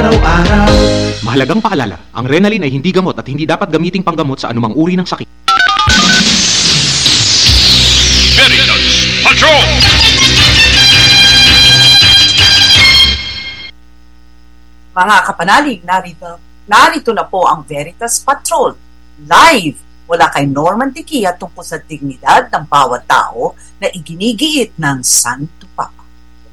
araw-araw. Mahalagang paalala, ang Renalin ay hindi gamot at hindi dapat gamiting panggamot sa anumang uri ng sakit. Veritas Patrol! Mga kapanalig, narito na po ang Veritas Patrol. Live mula kay Norman Diquia tungkol sa dignidad ng bawat tao na iginigiit ng Santo Papa.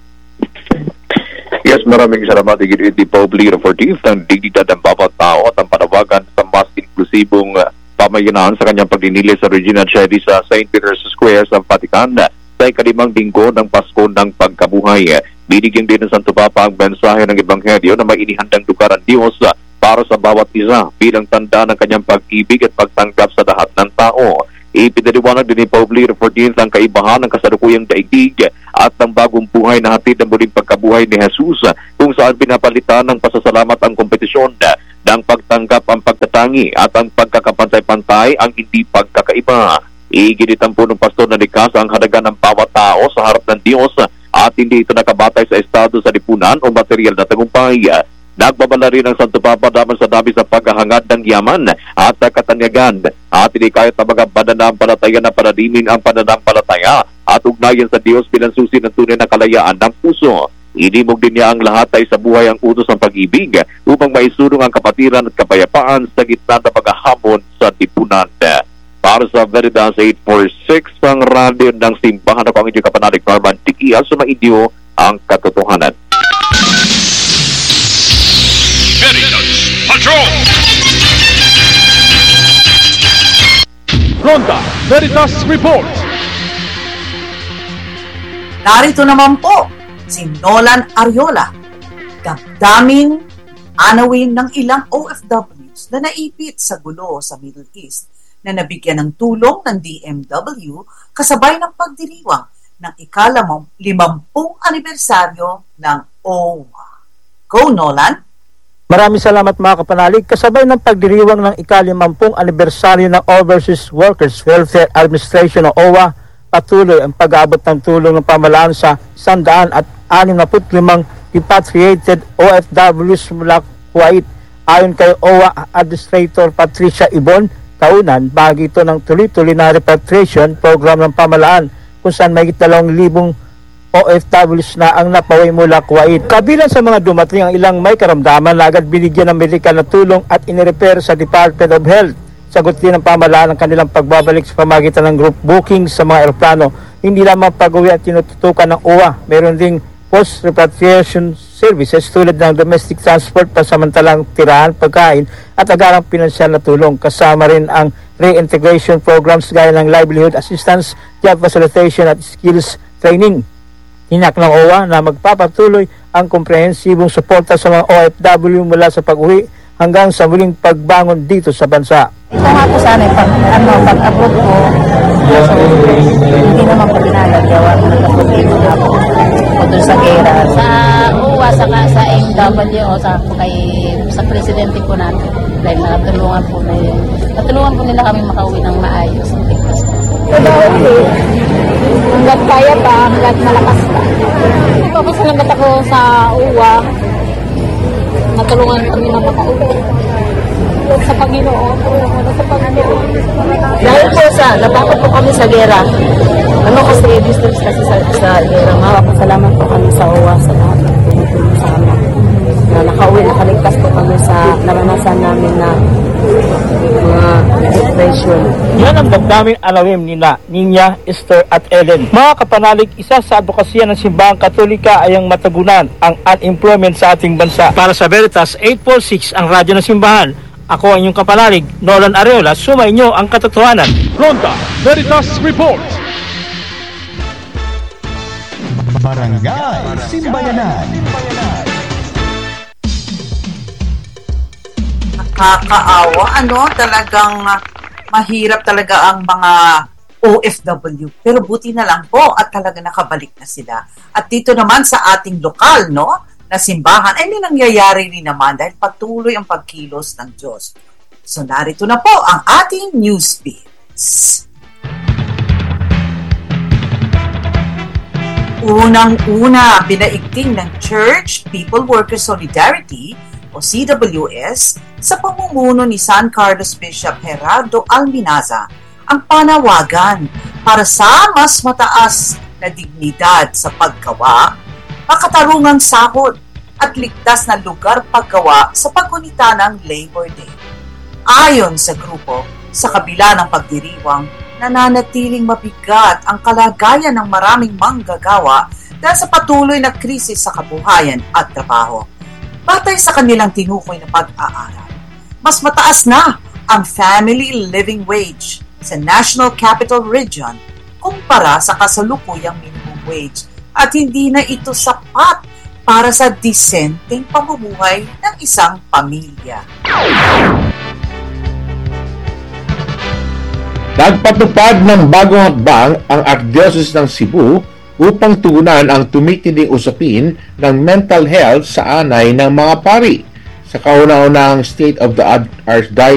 Yes, maraming salamat. Iginiit ni Pope Leo XIV ang dignidad ng bawat tao at ang panawagan sa mas inklusibong pamayanaan sa kanyang pagdinili sa Regina Coeli sa St. Peter's Square sa Vatican sa ikalimang linggo ng Pasko ng Pagkabuhay. Binigyan din ng Santo Papa ang mensahe ng Ebanghelyo na may inihandang lugar ang Diyos para sa bawat isa bilang tanda ng kanyang pag-ibig at pagtanggap sa lahat ng tao. Ipinaliwanag din ni Pope Leo XIV ang kaibahan ng kasalukuyang daigdig at ng bagong buhay na hatid ng muling pagkabuhay ni Jesus, kung saan pinapalitan ng pasasalamat ang kompetisyon ng pagtanggap ang pagtatangi at ang pagkakapantay-pantay ang hindi pagkakaiba. Iginitan po ng pastor na likas ang halaga ng bawat tao sa harap ng Diyos at hindi ito nakabatay sa estado sa lipunan o material na tagumpay. Nagbabala rin ang Santo Papa daman sa dami sa paghahangad ng yaman at katanyagan at inikayat na mga pananampalataya na panalimin ang pananampalataya at ugnayan sa Diyos bilang susi ng tunay na kalayaan ng puso. Inimog din niya ang lahat ay sa buhay ang utos ng pag-ibig upang maisulong ang kapatiran at kapayapaan sa gitna ng mga hamon sa lipunan. Para sa Veritas 846, ang radio ng simbahan, ako ang inyong kapanalig Norman Diquia, sumainyo ang katotohanan. Veritas Patrol! Ronda Veritas Report! Narito naman po si Nolan Ariola, damdaming anawin ng ilang OFWs na naipit sa gulo sa Middle East na nabigyan ng tulong ng DMW kasabay ng pagdiriwang ng ika-50 anibersaryo ng OWA. Go, Nolan! Maraming salamat mga kapanalig. Kasabay ng pagdiriwang ng ika-50 anibersaryo ng Overseas Workers Welfare Administration o OWA, patuloy ang pag-aabot ng tulong ng pamahalaan sa 165 repatriated OFWs mula Kuwait. Ayon kay OWA Administrator Patricia Ibon Kaunan, bahagi ito ng tuloy-tuloy na repatriation program ng pamahalaan kung saan may 2,000 OFWs na ang napaway mula Kuwait. Kabilang sa mga dumating ang ilang may karamdaman na agad binigyan ng medikal na tulong at inirepair sa Department of Health. Sagot din ng pamahalaan ang kanilang pagbabalik sa pamagitan ng group booking sa mga eroplano. Hindi lamang pag-uwi at tinututukan ng OWA, meron ding post-repatriation services tulad ng domestic transport, pasamantalang tirahan, pagkain at agarang pinansyal na tulong. Kasama rin ang reintegration programs gaya ng livelihood assistance, job facilitation at skills training. Hinak ng OWA na magpapatuloy ang komprehensibong suporta sa mga OFW mula sa pag-uwi hanggang sa muling pagbangon dito sa bansa. Ito nga po sana pag-approve ko, so, hindi naman po ginagagawa. Nagkapagin nga po doon sa gera. Sa UWA, saka sa MW o sa presidente po natin. Dahil nakatulungan po na yun. Natulungan po nila kami makauwi ng maayos. Hanggat kaya pa, hanggat malakas pa. Papasalamat ako sa UWA. Natulungan kami na makauwi. Sa Panginoon. Dahil po napakot po kami sa gera. Kasi distance kasi sa gera. Salamat po kami sa UWA sa lahat ng tumutulong sa amin. Na nakauwi, nakaligtas po kami sa naranasan namin na mga depression. Yan ang damdaming alawim nila Ninya, Esther at Ellen. Mga kapanalig, isa sa advokasya ng Simbahang Katolika ay ang matagunan ang unemployment sa ating bansa. Para sa Veritas 846, ang radyo ng Simbahan, ako ang inyong kapanalig, Nolan Ariola, sumainyo ang katotohanan. Ronda Veritas Report! Barangay Simbayanan. Nakakaawa, talagang mahirap talaga ang mga OFW. Pero buti na lang po at talaga nakabalik na sila. At dito naman sa ating lokal, na simbahan, ay may nangyayari rin naman dahil patuloy ang pagkilos ng Diyos. So narito na po ang ating news beats. Unang-una, binaigting ng Church People Workers Solidarity o CWS sa pamumuno ni San Carlos Bishop Gerardo Alminaza ang panawagan para sa mas mataas na dignidad sa paggawa, makatarungang sahod at ligtas na lugar paggawa sa paggunita ng Labor Day. Ayon sa grupo, sa kabila ng pagdiriwang, nananatiling mabigat ang kalagayan ng maraming manggagawa dahil sa patuloy na krisis sa kabuhayan at trabaho. Batay sa kanilang tinukoy na pag-aaral, mas mataas na ang family living wage sa National Capital Region kumpara sa kasalukuyang minimum wage at hindi na ito sapat para sa disenteng pamumuhay ng isang pamilya. Nagpatupad ng bagong hakbang ang Archdiocese ng Cebu upang tugunan ang tumitinding usapin ng mental health sa anay ng mga pari. Sa kauna-unahang State of the Archdiocese